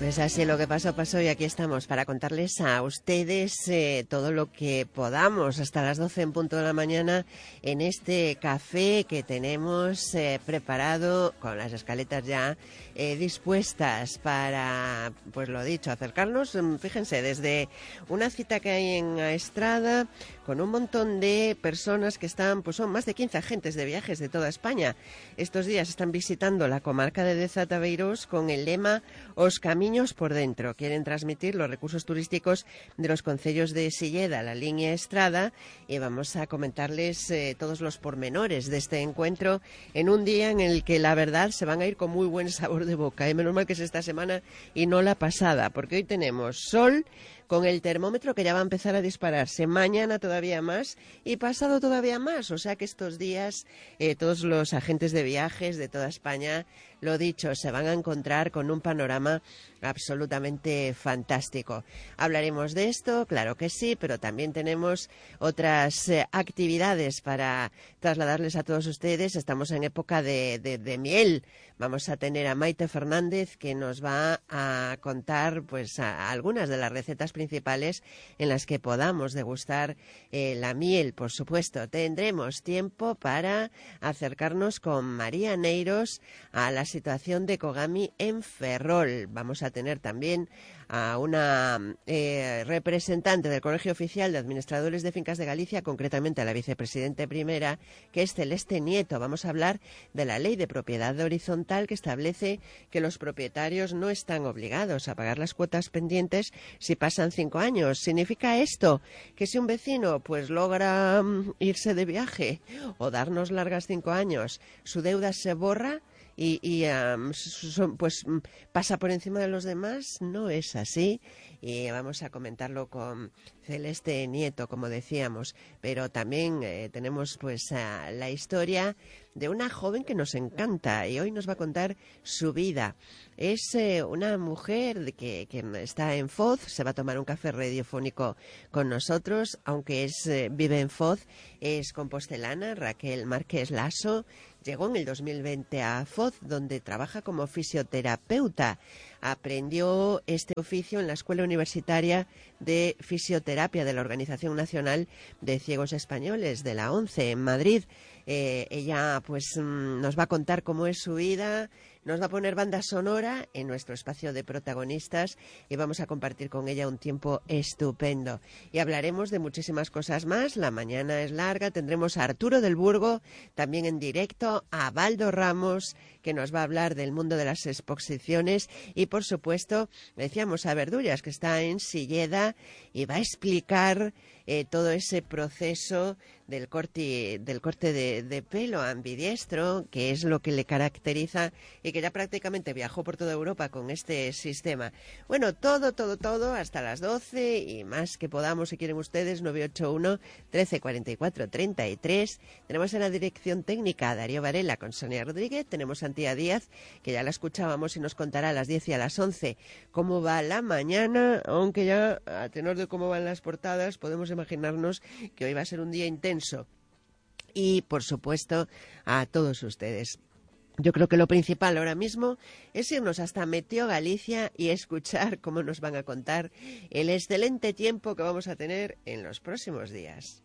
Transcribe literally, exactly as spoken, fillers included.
Pues así lo que pasó, pasó y aquí estamos para contarles a ustedes eh, todo lo que podamos hasta las doce en punto de la mañana en este café que tenemos eh, preparado con las escaletas ya eh, dispuestas para, pues lo dicho, acercarnos, fíjense, desde una cita que hay en Estrada con un montón de personas que están, pues son más de quince agentes de viajes de toda España. Estos días están visitando la comarca de Deza Tabeirós con el lema Os Camiños por Dentro. Quieren transmitir los recursos turísticos de los concellos de Silleda, la línea Estrada, y vamos a comentarles eh, todos los pormenores de este encuentro en un día en el que la verdad se van a ir con muy buen sabor de boca. Y menos mal que es esta semana y no la pasada, porque hoy tenemos sol, con el termómetro que ya va a empezar a dispararse, mañana todavía más y pasado todavía más, o sea que estos días eh, todos los agentes de viajes de toda España, lo dicho, se van a encontrar con un panorama absolutamente fantástico. Hablaremos de esto, claro que sí, pero también tenemos otras eh, actividades para trasladarles a todos ustedes. Estamos en época de, de, de miel. Vamos a tener a Maite Fernández que nos va a contar pues a, a algunas de las recetas principales en las que podamos degustar eh, la miel, por supuesto. Tendremos tiempo para acercarnos con María Neiros a la situación de Kogami en Ferrol. Vamos a tener también a una eh, representante del Colegio Oficial de Administradores de Fincas de Galicia, concretamente a la vicepresidente primera, que es Celeste Nieto. Vamos a hablar de la ley de propiedad horizontal que establece que los propietarios no están obligados a pagar las cuotas pendientes si pasan cinco años. ¿Significa esto que si un vecino pues logra um, irse de viaje o darnos largas cinco años, su deuda se borra y, y um, son, pues pasa por encima de los demás? No es así y vamos a comentarlo con Celeste Nieto, como decíamos, pero también eh, tenemos pues uh, la historia de una joven que nos encanta y hoy nos va a contar su vida. Es eh, una mujer que, que está en Foz, se va a tomar un café radiofónico con nosotros, aunque es eh, vive en Foz, es compostelana, Raquel Márquez Lasso. Llegó en el dos mil veinte a Foz, donde trabaja como fisioterapeuta. Aprendió este oficio en la Escuela Universitaria de Fisioterapia de la Organización Nacional de Ciegos Españoles, de la ONCE, en Madrid. Eh, ella pues nos va a contar cómo es su vida, nos va a poner banda sonora en nuestro espacio de protagonistas y vamos a compartir con ella un tiempo estupendo. Y hablaremos de muchísimas cosas más. La mañana es larga, tendremos a Arturo del Burgo, también en directo, a Baldo Ramos, que nos va a hablar del mundo de las exposiciones y, por supuesto, decíamos a Verdullas, que está en Silleda y va a explicar eh, todo ese proceso del corte, del corte de, de pelo ambidiestro, que es lo que le caracteriza y que ya prácticamente viajó por toda Europa con este sistema. Bueno, todo, todo, todo, hasta las doce y más que podamos, si quieren ustedes, nueve ocho uno, trece cuarenta y cuatro, treinta y tres. Tenemos en la dirección técnica a Darío Varela con Sonia Rodríguez, tenemos a Antía Díaz, que ya la escuchábamos y nos contará a las diez y a las once cómo va la mañana, aunque ya a tenor de cómo van las portadas podemos imaginarnos que hoy va a ser un día intenso. Y, por supuesto, a todos ustedes. Yo creo que lo principal ahora mismo es irnos hasta Meteo Galicia y escuchar cómo nos van a contar el excelente tiempo que vamos a tener en los próximos días.